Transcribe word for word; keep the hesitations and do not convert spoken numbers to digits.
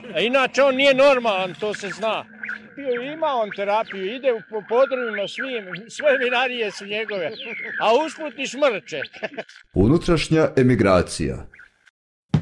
A inače on nije normalan, to se zna. Ima on terapiju, ide po podrumima svim, sve vinarije su njegove, a usput i šmrče. Unutrašnja emigracija.